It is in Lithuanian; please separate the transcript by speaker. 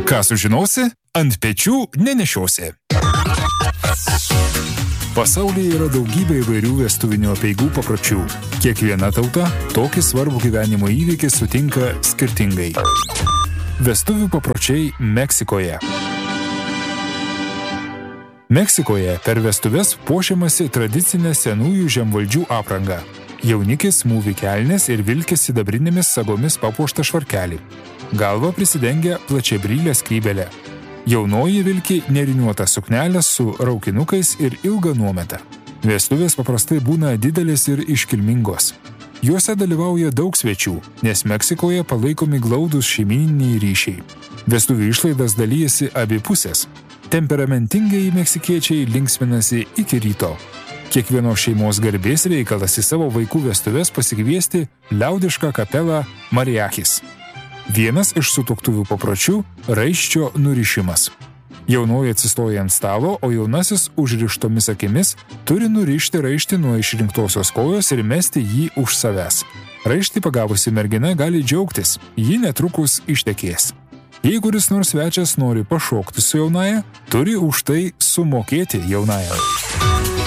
Speaker 1: Ką sužinosi, ant pečių nenešiosi. Pasaulyje yra daugybė įvairių vestuvinių apeigų papročių. Kiekviena tauta tokį svarbų gyvenimo įvykį sutinka skirtingai. Vestuvių papročiai Meksikoje. Meksikoje per vestuves puošiamasi tradicinė senųjų žemvaldžių apranga. Jaunikis mūvi kelnes ir vilki sidabrinėmis sagomis papuoštą švarkelį. Galva prisidengia plačiabrylę skrybelę. Jaunoji vilki neriniuotą suknelę su raukinukais ir ilgą nuometą. Vestuvės paprastai būna didelės ir iškilmingos. Juose dalyvauja daug svečių, nes Meksikoje palaikomi glaudūs šeimyniniai ryšiai. Vestuvių išlaidas dalyjasi abi pusės. Temperamentingai meksikiečiai linksminasi iki ryto. Kiekvienos šeimos garbės reikalas į savo vaikų vestuves pasikviesti liaudišką kapelą mariachis. Vienas iš sutuoktuvių papročių – raiščio nurišimas. Jaunoji atsistoja ant stalo, o jaunasis užrištomis akimis turi nurišti raištį nuo išrinktosios kojos ir mesti jį už savęs. Raištį pagavusi mergina gali džiaugtis, ji netrukus ištekės. Jei kuris nors svečias nori pašokti su jaunaja, turi už tai sumokėti jaunajam.